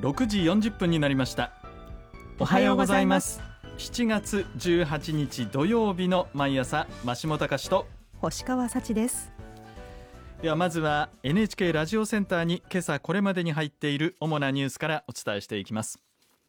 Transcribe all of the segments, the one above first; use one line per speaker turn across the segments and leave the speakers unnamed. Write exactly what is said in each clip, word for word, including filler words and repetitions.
ろくじよんじゅっぷんになりました。おはようございます。しちがつじゅうはちにち土曜日の毎朝、増本隆と
星川幸です。
ではまずは エヌエイチケー ラジオセンターに今朝これまでに入っている主なニュースからお伝えしていきます。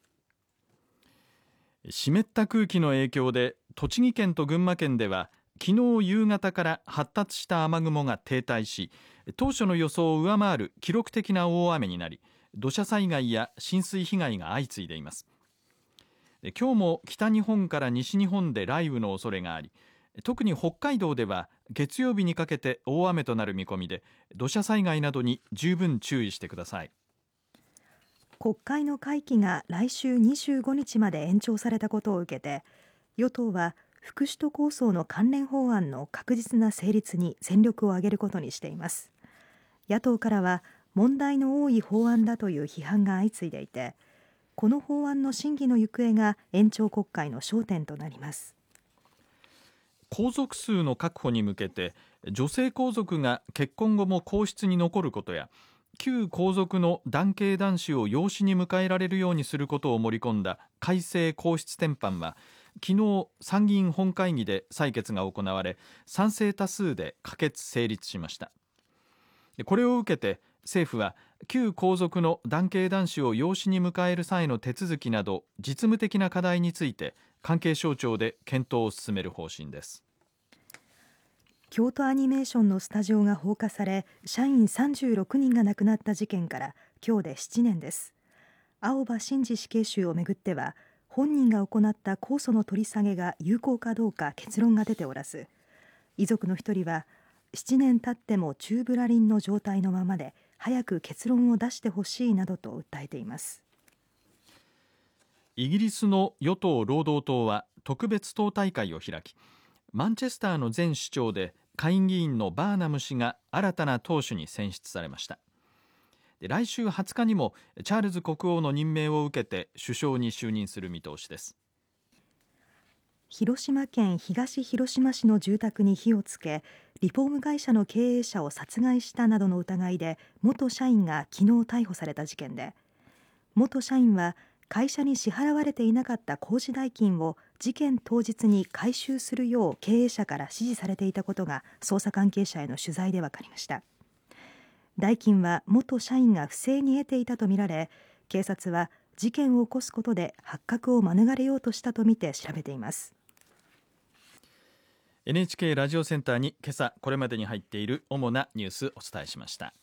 湿った空気の影響で栃木県と群馬県では昨日夕方から発達した雨雲が停滞し、当初の予想を上回る記録的な大雨になり、土砂災害や浸水被害が相次いでいます。今日も北日本から西日本で雷雨の恐れがあり、特に北海道では月曜日にかけて大雨となる見込みで、土砂災害などに十分注意してください。
国会の会期が来週にじゅうごにちまで延長されたことを受けて、与党は福祉都構想の関連法案の確実な成立に全力を挙げることにしています。野党からは問題の多い法案だという批判が相次いでいて、この法案の審議の行方が延長国会の焦点となります。
皇族数の確保に向けて、女性皇族が結婚後も皇室に残ることや、旧皇族の男系男子を養子に迎えられるようにすることを盛り込んだ改正皇室典範は、昨日参議院本会議で採決が行われ、賛成多数で可決成立しました。これを受けて政府は、旧皇族の男系男子を養子に迎える際の手続きなど実務的な課題について関係省庁で検討を進める方針です。
京都アニメーションのスタジオが放火され、社員さんじゅうろくにんが亡くなった事件から今日でななねんです。青葉真司死刑囚をめぐっては、本人が行った控訴の取り下げが有効かどうか結論が出ておらず、遺族の一人はななねん経っても宙ぶらりんの状態のままで早く結論を出してほしいなどと訴えています。
イギリスの与党労働党は特別党大会を開き、マンチェスターの前市長で下院議員のバーナム氏が新たな党首に選出されました。で、来週はつかにもチャールズ国王の任命を受けて首相に就任する見通しです。
広島県東広島市の住宅に火をつけ、リフォーム会社の経営者を殺害したなどの疑いで元社員が昨日逮捕された事件で、元社員は会社に支払われていなかった工事代金を事件当日に回収するよう経営者から指示されていたことが捜査関係者への取材で分かりました。代金は元社員が不正に得ていたとみられ、警察は事件を起こすことで発覚を免れようとしたとみて調べています。
エヌエイチケー ラジオセンターに今朝これまでに入っている主なニュースをお伝えしました。